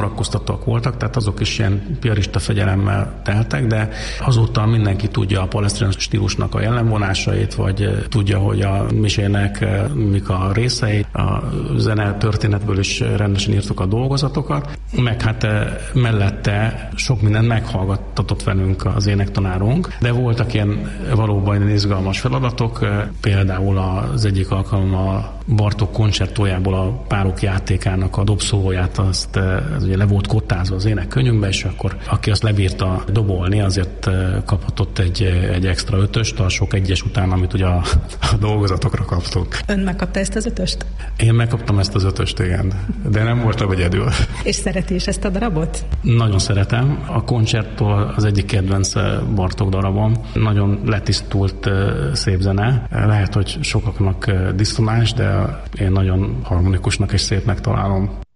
szórakoztatóak voltak, tehát azok is ilyen piarista fegyelemmel teltek, de azóta mindenki tudja a palestrina stílusnak a jellemvonásait, vagy tudja, hogy a misének mik a részei. A zene történetből is rendesen írtuk a dolgozatokat, meg hát mellette sok mindent meghallgattatott velünk az énektanárunk, de voltak ilyen valóban izgalmas feladatok, például az egyik alkalommal Bartók koncertójából a Párok játékának a dobszólóját, azt ugye le volt kottázva az énekkönyvünkbe, és akkor aki azt lebírta dobolni, azért kaphatott egy extra 5-öst, a sok egyes után, amit ugye a dolgozatokra kaptunk. Ön megkapta ezt az 5-öst? Én megkaptam ezt az 5-öst, igen, de nem voltam egyedül. És szereti is ezt a darabot? Nagyon szeretem. A koncerttó az egyik kedvenc Bartók darabom. Nagyon letisztult, szép zene. Lehet, hogy sokaknak diszonás, de én nagyon harmonikusnak és szépnek találom.